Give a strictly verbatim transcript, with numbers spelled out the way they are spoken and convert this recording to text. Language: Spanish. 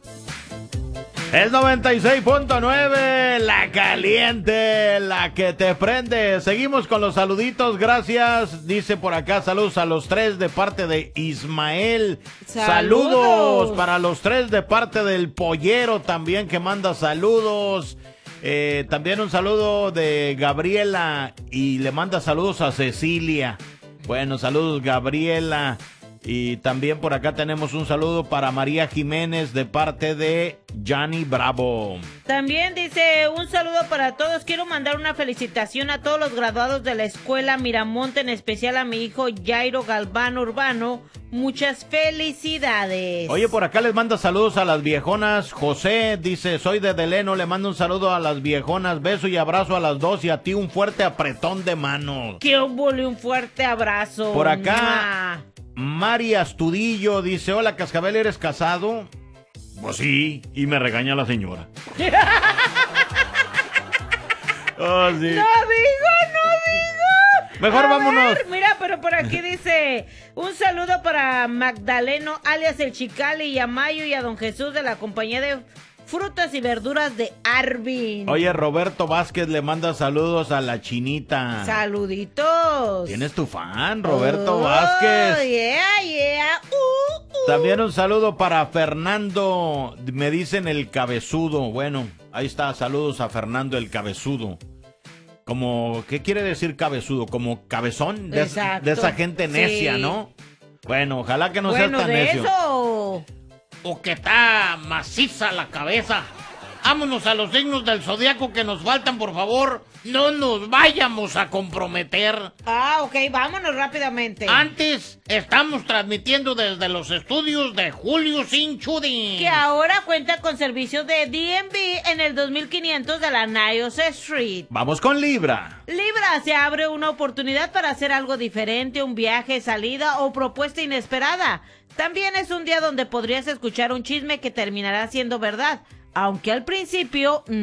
Es noventa y seis punto nueve, la caliente, la que te prende. Seguimos con los saluditos, gracias. Dice por acá, saludos a los tres de parte de Ismael. Saludos, saludos para los tres de parte del Pollero también, que manda saludos. Eh, también un saludo de Gabriela y le manda saludos a Cecilia. Bueno, saludos Gabriela. Y también por acá tenemos un saludo para María Jiménez de parte de Johnny Bravo. También dice un saludo para todos. Quiero mandar una felicitación a todos los graduados de la escuela Miramonte, en especial a mi hijo Jairo Galván Urbano. Muchas felicidades. Oye, por acá les manda saludos a las viejonas. José dice, soy de Deleno, le mando un saludo a las viejonas. Beso y abrazo a las dos y a ti un fuerte apretón de manos. Que hubo un fuerte abrazo. Por acá... Mari Astudillo dice, hola Cascabel, ¿eres casado? Pues sí, y me regaña la señora. Oh, sí. No digo, no digo. Mejor a vámonos. Ver, mira, pero por aquí dice, un saludo para Magdaleno, alias el Chicali, y a Mayo y a Don Jesús de la compañía de frutas y verduras de Arvin. Oye, Roberto Vázquez le manda saludos a la Chinita. Saluditos. ¿Tienes tu fan, Roberto oh, Vázquez? Yeah, yeah. Uh, uh. También un saludo para Fernando, me dicen el Cabezudo. Bueno, ahí está, saludos a Fernando el Cabezudo. Como, ¿qué quiere decir cabezudo? Como cabezón de, de esa gente necia, sí. ¿No? Bueno, ojalá que no bueno, seas tan de necio. Eso. O que está maciza la cabeza. Vámonos a los signos del zodiaco que nos faltan, por favor. No nos vayamos a comprometer. Ah, ok, vámonos rápidamente. Antes, estamos transmitiendo desde los estudios de Julio Sinchudin, que ahora cuenta con servicios de D M V en el dos mil quinientos de la Niles Street. Vamos con Libra. Libra, se abre una oportunidad para hacer algo diferente, un viaje, salida o propuesta inesperada. También es un día donde podrías escuchar un chisme que terminará siendo verdad, aunque al principio